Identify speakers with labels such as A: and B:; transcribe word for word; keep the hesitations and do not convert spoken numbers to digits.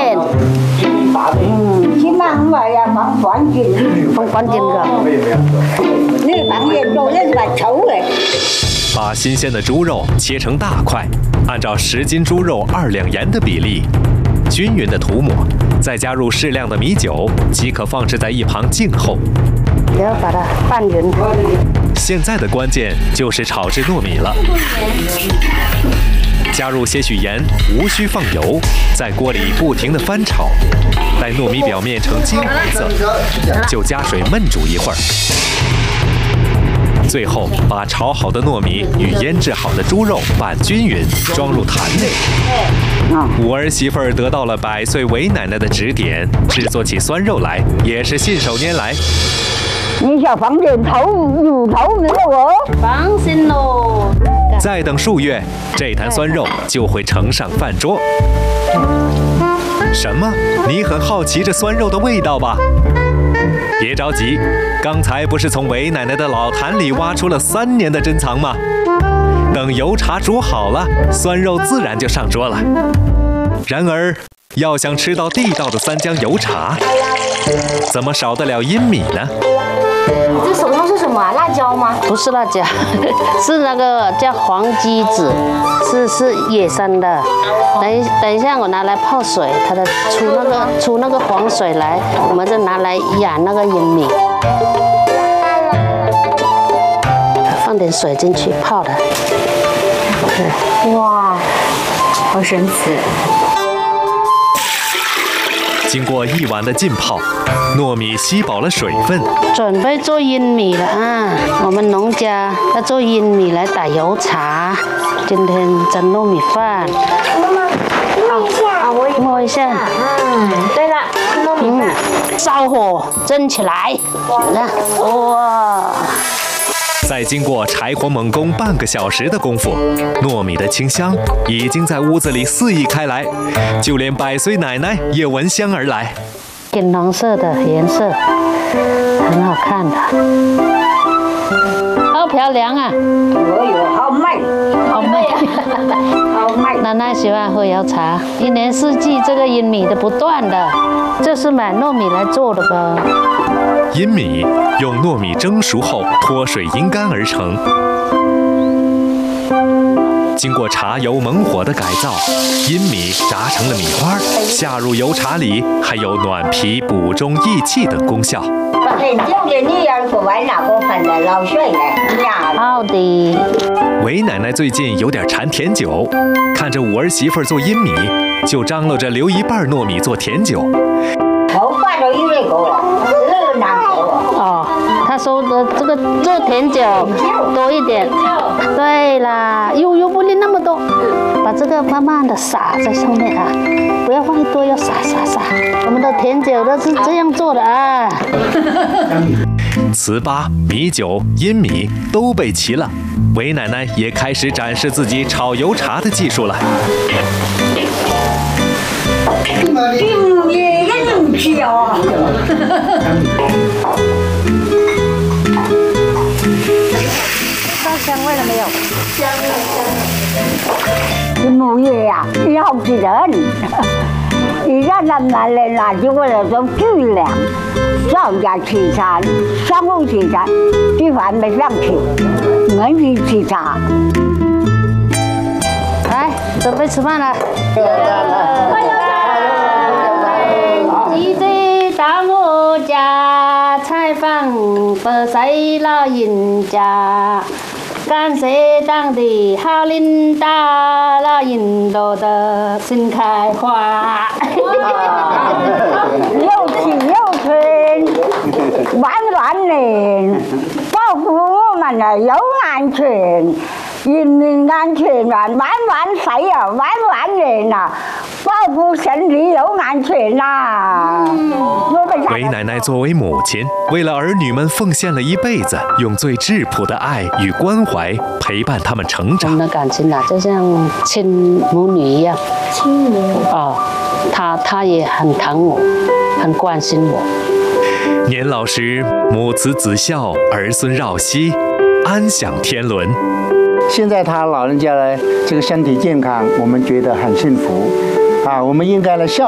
A: 面。
B: 嗯，起碼咁話呀放關鍵，
A: 放關鍵㗎。
B: 你放鹽做那是把稠的。
C: 把新鮮的豬肉切成大塊，按照十斤豬肉二兩鹽的比例，均勻的塗抹，再加入適量的米酒，即可放置在一旁靜候。
A: 要把它拌勻。
C: 現在的關鍵就是炒制糯米了。加入些許鹽，無需放油，在鍋裡不停地翻炒，待糯米表面呈金黃色，就加水焖煮一會兒。最後，把炒好的糯米與醃製好的豬肉拌均勻，裝入壇內。五兒媳婦兒得到了百歲韋奶奶的指點，製作起酸肉來也是信手拈來。
B: 你想放點頭乳頭沒有哦？
A: 放心咯。
C: 再等數月，這壇酸肉就會呈上飯桌。什麼？你很好奇這酸肉的味道吧？別着急，剛才不是從韋奶奶的老壇裡挖出了三年的珍藏嗎？等油茶煮好了，酸肉自然就上桌了。然而，要想吃到地道的三江油茶，怎麼少得了殷米呢？
D: 你這手上是什麼啊？辣椒嗎？
A: 不是辣椒，是那個叫黃雞子，是是野生的。等一等一下，我拿來泡水，它的出那個出那個黃水來，我們再拿來養那個殷米。放點水進去泡的。
D: 哇，好神奇！
C: 經過一晚的浸泡，糯米吸飽了水分，
A: 準備做殷米了啊！我們農家要做殷米來打油茶，今天蒸糯米飯。
D: 摸一下，啊，我也
A: 摸一下。
D: 嗯，對了，糯米飯。
A: 燒火蒸起來，看，哇！
C: 再經過柴火猛攻半個小時的功夫，糯米的清香已經在屋子裡四溢開來，就連百歲奶奶也聞香而來。
A: 金黃色的顏色，很好看的，好漂亮啊！
B: 我有好賣，
A: 好美，
B: 好賣。
A: 奶奶喜歡喝油茶，一年四季這個殷米的不斷的，這是買糯米來做的吧？
C: 殷米用糯米蒸熟後脫水陰乾而成，經過茶油猛火的改造，殷米炸成了米花，下入油茶裡，還有暖脾、補中益氣等功效。
A: 好的。
C: 韋奶奶最近有點饞甜酒，看着五兒媳婦做殷米，就張羅着留一半糯米做甜酒。
B: 我發咗一個了，這難搞了。
A: 哦，他說的這個做甜酒多一點。對啦，又又不能那麼多，把這個慢慢的撒在上面啊，不要放一多，要撒撒撒。我們的甜酒都是這樣做的啊。
C: 糍粑、米酒、殷米都備齊了，韋奶奶也開始展示自己炒油茶的技術了。
B: 今夜人氣哦。
A: 到香味了沒有？
D: 香了香了。
B: 金木葉呀，要好幾人。而家咁難嚟啦，就為了做豬糧，上家吃茶，上午吃茶，吃飯沒上去，我去吃茶。
A: 來，準備吃飯了。記得到我家採訪百歲老人家，感謝當地好領導，老人家的新開花。
B: 又吃又穿，玩玩呢，保護我們啊有安全，人民安全啊，玩玩誰啊，玩玩人啊，保護身體有安全呐。
C: 韋奶奶作為母親，為了兒女們奉獻了一輩子，用最質樸的愛與關懷陪伴他們成長。
A: 我們的感情啊，就像親母女一樣。
D: 親母
A: 哦，她她也很疼我，很關心我。
C: 年老時，母慈子孝，兒孫繞膝，安享天倫。
E: 現在他老人家呢，這個身體健康，我們覺得很幸福啊！我們應該來孝